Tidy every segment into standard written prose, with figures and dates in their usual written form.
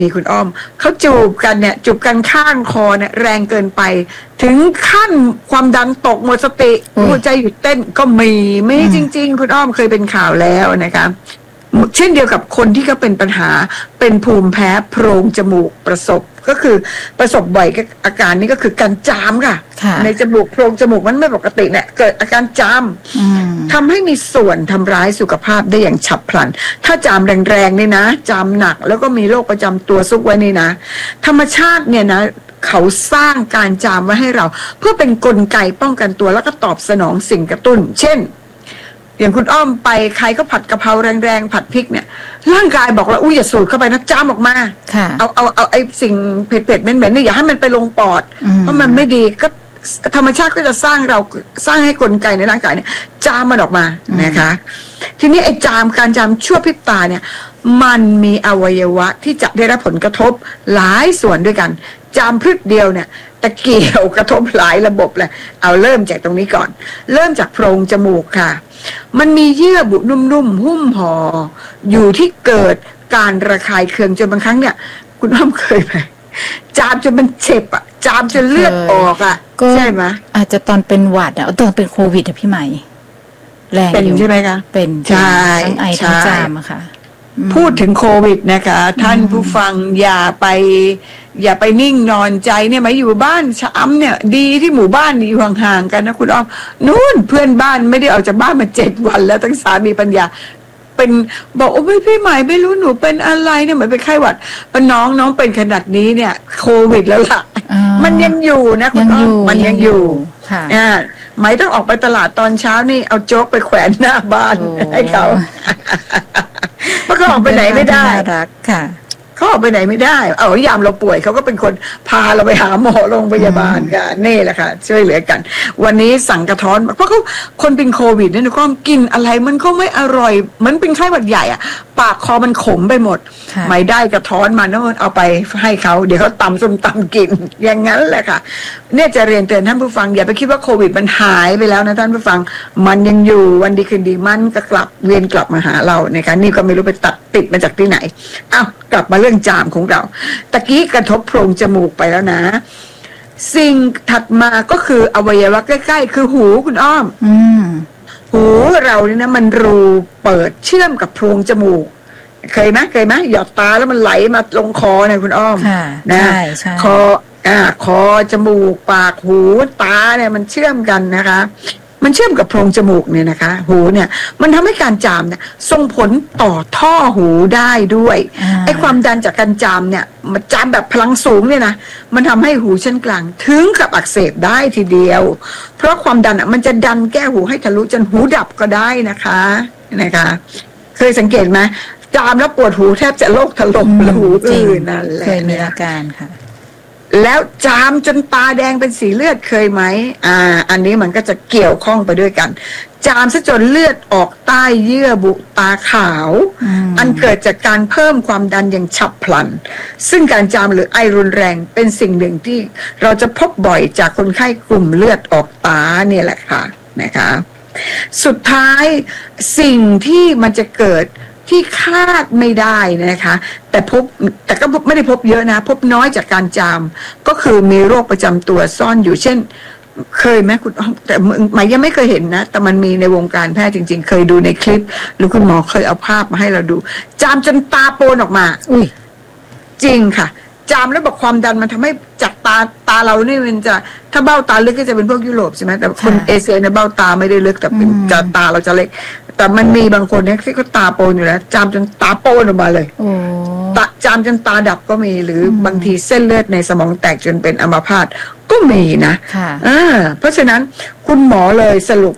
นี่คุณอ้อมเขาจูบกันเนี่ยจูบกันข้างคอเนี่ยแรงเกินไปถึงขั้นความดันตกหมดสติหัวใจหยุดเต้นก็มีจริงๆคุณอ้อมเคยเป็นข่าวแล้วนะคะเช่นเดียวกับคนที่เขาเป็นปัญหาเป็นภูมิแพ้โพรงจมูกประสบบ่อยกับอาการนี้ก็คือการจามค่ะในจมูกโพรงจมูกมันไม่ปกติเนี่ยเกิดอาการจามทำให้มีส่วนทำร้ายสุขภาพได้อย่างฉับพลันถ้าจามแรงๆนี่นะจามหนักแล้วก็มีโรคประจำตัวซุกไว้นี่นะธรรมชาติเนี่ยนะเขาสร้างการจามไว้ให้เราเพื่อเป็นกลไกป้องกันตัวแล้วก็ตอบสนองสิ่งกระตุ้นเช่นอย่างคุณอ้อมไปใครก็ผัดกะเพราแรงๆผัดพริกเนี่ยร่างกายบอกว่าอุ้ยอย่าสูดเข้าไปนะจามออกมาเอาไอ้สิ่งเผ็ดๆเหม็นๆเนี่ยอย่าให้มันไปลงปอดเพราะมันไม่ดีก็ธรรมชาติก็จะสร้างให้กลไกในร่างกายเนี่ยจามมันออกมานะคะทีนี้ไอ้การจามชั่วพริบตาเนี่ยมันมีอวัยวะที่จะได้รับผลกระทบหลายส่วนด้วยกันจามพรึกเดียวเนี่ยตะเกียวกระทบหลายระบบเลยเอาเริ่มจากตรงนี้ก่อนเริ่มจากโพรงจมูกค่ะมันมีเยื่อบุนุ่มๆหุ้มห่ออยู่ที่เกิดการระคายเคืองจนบางครั้งเนี่ยคุณอ้อมเคยไหมจามจนมันเจ็บอ่ะจามจนเลือดออกอ่ะใช่ไหมอาจจะตอนเป็นหวัดตอนเป็นโควิดพี่ใหม่แรงอยู่ใช่ไหมคะเป็นใช่ทั้งไอทั้งจามอะค่ะพูดถึงโควิดนะคะท่านผู้ฟังอย่าไปนิ่งนอนใจเนี่ยมาอยู่บ้านช้ำเนี่ยดีที่หมู่บ้านอยู่ห่างๆกันนะคุณอ้อมนู่นเพื่อนบ้านไม่ได้ออกจากบ้านมา7 วันแล้วทั้งสามีปัญญาเป็นบอกโอ้พี่ใหม่ไม่รู้หนูเป็นอะไรเนี่ยเหมือนเป็นไข้หวัดน้องเป็นขนาดนี้เนี่ยโควิดแล้วล่ะมันยังอยู่นะคุณอ้อมมันยังอยู่ไม่ต้องออกไปตลาดตอนเช้านี่เอาโจ๊กไปแขวนหน้าบ้านให้เขาเพราะเขาออกไปไหนไม่ได้รักค่ะเขาออกไปไหนไม่ได้ยามเราป่วยเขาก็เป็นคนพาเราไปหาหมอโรงพยาบาลกันนี่แหละค่ะช่วยเหลือกันวันนี้สั่งกระท้อนเพราะเขาคนเป็นโควิดเนี่ยก็กินอะไรมันก็ไม่อร่อยเหมือนเป็นไข้หวัดใหญ่อ่ะปากคอมันขมไปหมดไม่ได้กระท้อนมาโน่นเอาไปให้เขาเดี๋ยวเขาตำส้มตำกินอย่างนั้นแหละค่ะเนี่ยจะเรียนเตือนท่านผู้ฟังอย่าไปคิดว่าโควิดมันหายไปแล้วนะท่านผู้ฟังมันยังอยู่วันดีคืนดีมันก็เวียนกลับมาหาเรานะคะนี่ก็ไม่รู้ไปติดมาจากที่ไหนกลับมาเรื่องจามของเราตะกี้กระทบโพรงจมูกไปแล้วนะสิ่งถัดมาก็คืออวัยวะใกล้ๆคือหูคุณอ้อมหูเราเนี่ยนะมันรูเปิดเชื่อมกับโพรงจมูกเคยไหมหยอดตาแล้วมันไหลมาลงคอเนี่ยคุณอ้อมนะคอจมูกปากหูตาเนี่ยมันเชื่อมกันนะคะมันเชื่อมกับโพรงจมูกเนี่ยนะคะหูเนี่ยมันทำให้การจามเนี่ยส่งผลต่อท่อหูได้ด้วยไอ้ความดันจากการจามเนี่ยมันจามแบบพลังสูงเนี่ยนะมันทำให้หูชั้นกลางถึงกับอักเสบได้ทีเดียวเพราะความดันมันจะดันแก้หูให้ทะลุจนหูดับก็ได้นะคะเคยสังเกตไหมจามแล้วปวดหูแทบจะโรคถล่มหูอื้อนั่นแหละเคยมีอาการค่ะแล้วจามจนตาแดงเป็นสีเลือดเคยไหมอันนี้มันก็จะเกี่ยวข้องไปด้วยกันจามซะจนเลือดออกใต้เยื่อบุตาขาวอันเกิดจากการเพิ่มความดันอย่างฉับพลันซึ่งการจามหรือไอรุนแรงเป็นสิ่งหนึ่งที่เราจะพบบ่อยจากคนไข้กลุ่มเลือดออกตาเนี่ยแหละค่ะนะคะสุดท้ายสิ่งที่มันจะเกิดที่คาดไม่ได้นะคะแต่ก็ไม่ได้พบเยอะนะพบน้อยจากการจามก็คือมีโรคประจำตัวซ่อนอยู่เช่นเคยไหมคุณแต่หมายยังไม่เคยเห็นนะแต่มันมีในวงการแพทย์จริงๆเคยดูในคลิปหรือคุณหมอเคยเอาภาพมาให้เราดูจามจนตาโปนออกมาจริงค่ะจามแล้วบอกความดันมันทำให้จากตาเราเนี่ยมันจะถ้าเบ้าตาลึกก็จะเป็นพวกยุโรปใช่ไหมแต่คนเอเชียเนี่ยเบ้าตาไม่ได้ลึกแต่เป็นตาเราจะเล็กแต่มันมีบางคนเนี่ยที่เขาตาโปนอยู่แล้วจามจนตาโปนออกมาเลยจามจนตาดับก็มีหรือบางทีเส้นเลือดในสมองแตกจนเป็นอัมพาตก็มีนะเพราะฉะนั้นคุณหมอเลยสรุป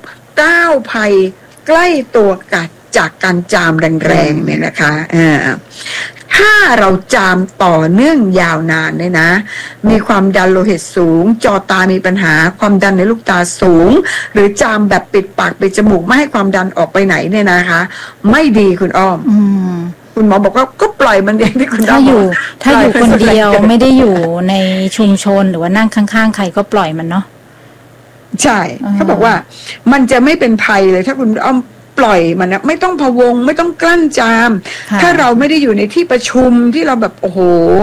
9 ภัยใกล้ตัวกัดจากการจามแรงๆเนี่ยนะคะถ้าเราจามต่อเนื่องยาวนานเนี่ยนะมีความดันโลหิตสูงจอตามีปัญหาความดันในลูกตาสูงหรือจามแบบปิดปากปิดจมูกไม่ให้ความดันออกไปไหนเนี่ยนะคะไม่ดีคุณอ้อมคุณหมอบอกว่าก็ปล่อยมันเองที่คุณอ้อมถ้าอยู่คนเดียวไม่ได้อยู่ในชุมชนหรือว่านั่งข้างๆใครก็ปล่อยมันเนาะใช่เขาบอกว่ามันจะไม่เป็นภัยเลยถ้าคุณอ้อมปล่อยมันนะไม่ต้องพะวงไม่ต้องกลั้นจามค่ะถ้าเราไม่ได้อยู่ในที่ประชุมที่เราแบบโอ้โห